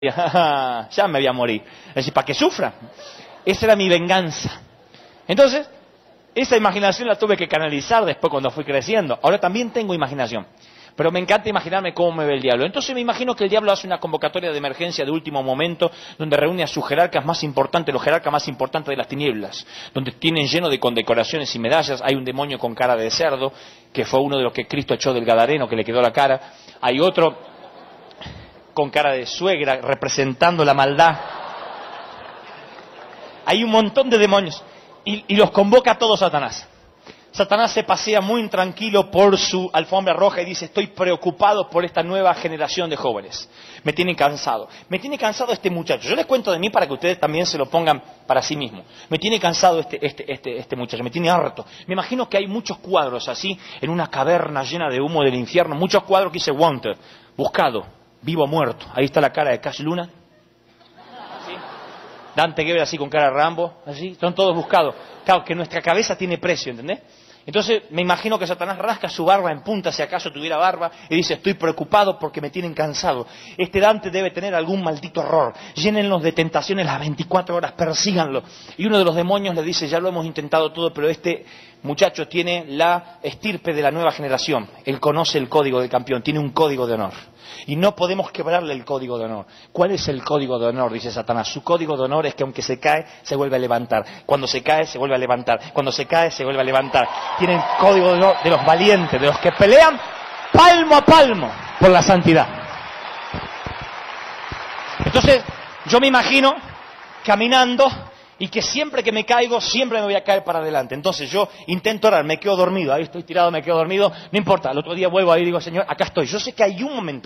ya me voy a morir. Es decir, para que sufra. Esa era mi venganza. Entonces, esa imaginación la tuve que canalizar después cuando fui creciendo. Ahora también tengo imaginación. Pero me encanta imaginarme cómo me ve el diablo. Entonces me imagino que el diablo hace una convocatoria de emergencia de último momento, donde reúne a sus jerarcas más importantes, los jerarcas más importantes de las tinieblas, donde tienen lleno de condecoraciones y medallas. Hay un demonio con cara de cerdo, que fue uno de los que Cristo echó del Gadareno, que le quedó la cara. Hay otro con cara de suegra, representando la maldad. Hay un montón de demonios. Y los convoca a todos Satanás. Satanás se pasea muy intranquilo por su alfombra roja y dice: estoy preocupado por esta nueva generación de jóvenes. Me tiene cansado. Me tiene cansado este muchacho. Yo les cuento de mí para que ustedes también se lo pongan para sí mismos. Me tiene cansado este muchacho. Me tiene harto. Me imagino que hay muchos cuadros así, en una caverna llena de humo del infierno. Muchos cuadros que dice wanted, buscado, vivo o muerto. Ahí está la cara de Cash Luna. ¿Sí? Dante Gebel así con cara de Rambo. Así. Son todos buscados. Claro, que nuestra cabeza tiene precio, ¿entendés? Entonces me imagino que Satanás rasca su barba en punta, si acaso tuviera barba, y dice: estoy preocupado porque me tienen cansado. Este Dante debe tener algún maldito error. Llénenlos de tentaciones las 24 horas, persíganlo. Y uno de los demonios le dice: ya lo hemos intentado todo, pero este muchacho tiene la estirpe de la nueva generación. Él conoce el código del campeón, tiene un código de honor. Y no podemos quebrarle el código de honor. ¿Cuál es el código de honor? Dice Satanás. Su código de honor es que aunque se cae, se vuelve a levantar. Cuando se cae, se vuelve a levantar. Cuando se cae, se vuelve a levantar. Tiene el código de honor de los valientes, de los que pelean palmo a palmo por la santidad. Entonces, yo me imagino caminando y que siempre que me caigo, siempre me voy a caer para adelante. Entonces yo intento orar, me quedo dormido, ahí estoy tirado, me quedo dormido, no importa, el otro día vuelvo ahí y digo: Señor, acá estoy. Yo sé que hay un momento,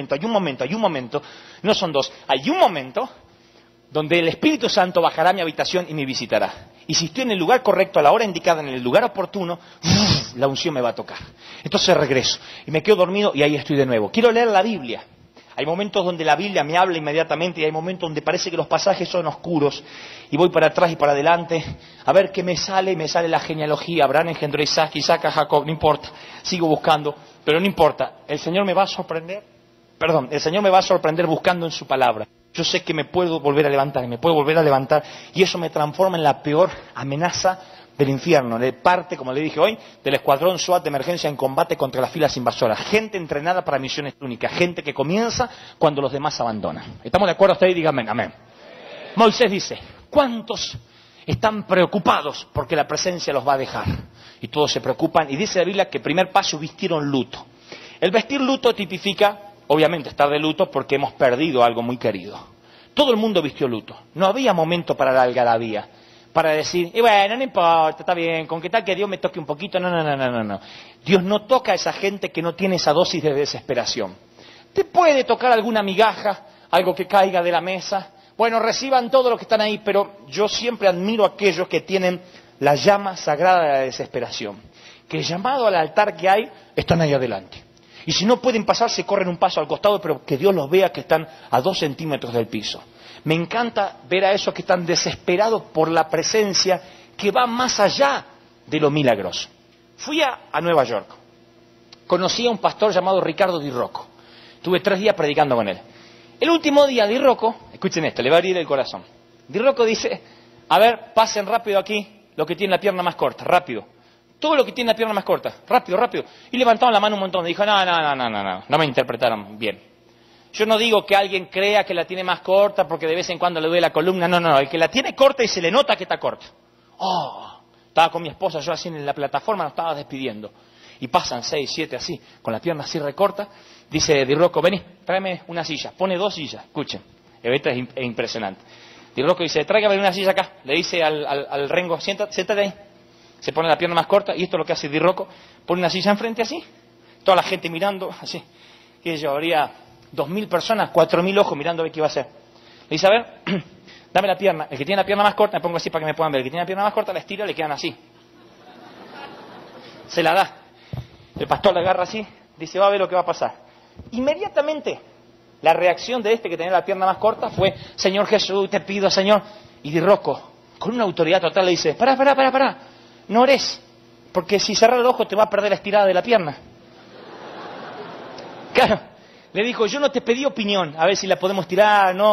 no son dos, hay un momento donde el Espíritu Santo bajará a mi habitación y me visitará. Y si estoy en el lugar correcto, a la hora indicada, en el lugar oportuno, la unción me va a tocar. Entonces regreso y me quedo dormido y ahí estoy de nuevo. Quiero leer la Biblia. Hay momentos donde la Biblia me habla inmediatamente y hay momentos donde parece que los pasajes son oscuros y voy para atrás y para adelante a ver qué me sale la genealogía. Abraham engendró a Isaac, Isaac a Jacob, no importa, sigo buscando, pero no importa, el Señor me va a sorprender buscando en su palabra. Yo sé que me puedo volver a levantar, y eso me transforma en la peor amenaza del infierno, de parte, como le dije hoy, del escuadrón SWAT de emergencia en combate contra las filas invasoras. Gente entrenada para misiones únicas, gente que comienza cuando los demás abandonan. ¿Estamos de acuerdo ustedes? Díganme, amén. Moisés dice: ¿cuántos están preocupados porque la presencia los va a dejar? Y todos se preocupan, y dice la Biblia que primer paso vistieron luto. El vestir luto tipifica, obviamente, estar de luto porque hemos perdido algo muy querido. Todo el mundo vistió luto. No había momento para la algarabía, para decir: y bueno, no importa, está bien, con que tal que Dios me toque un poquito. No. Dios no toca a esa gente que no tiene esa dosis de desesperación. Te puede tocar alguna migaja, algo que caiga de la mesa. Bueno, reciban todo lo que están ahí, pero yo siempre admiro a aquellos que tienen la llama sagrada de la desesperación. Que el llamado al altar que hay, están ahí adelante. Y si no pueden pasar, se corren un paso al costado, pero que Dios los vea que están a 2 centímetros del piso. Me encanta ver a esos que están desesperados por la presencia que va más allá de lo milagroso. Fui a Nueva York. Conocí a un pastor llamado Ricardo Di Rocco. Tuve 3 días predicando con él. El último día Di Rocco, escuchen esto, le va a abrir el corazón. Di Rocco dice: a ver, pasen rápido aquí lo que tiene la pierna más corta, rápido. Todo lo que tiene la pierna más corta, rápido. Y levantaron la mano un montón. Dijo: no me interpretaron bien. Yo no digo que alguien crea que la tiene más corta porque de vez en cuando le duele la columna. No. El que la tiene corta y se le nota que está corta. Estaba con mi esposa, yo así en la plataforma, nos estaba despidiendo. Y pasan 6, 7 así, con la pierna así recorta. Dice Di Rocco: vení, tráeme una silla. Pone 2 sillas, escuchen. Esto es impresionante. Di Rocco dice: tráigame una silla acá. Le dice al Rengo: siéntate ahí. Se pone la pierna más corta, y esto es lo que hace Di Rocco. Pone una silla enfrente así. Toda la gente mirando así. Que yo habría 2.000 personas, 4.000 ojos mirando a ver qué iba a hacer. Le dice: a ver, dame la pierna. El que tiene la pierna más corta, me pongo así para que me puedan ver. El que tiene la pierna más corta la estira, le quedan así. Se la da. El pastor la agarra así, dice: va a ver lo que va a pasar. Inmediatamente, la reacción de este que tenía la pierna más corta fue: Señor Jesús, te pido, Señor. Y Di Rocco, con una autoridad total, le dice: pará. No ores, porque si cerrar el ojo te va a perder la estirada de la pierna. Claro. Le dijo, yo no te pedí opinión, a ver si la podemos tirar, no.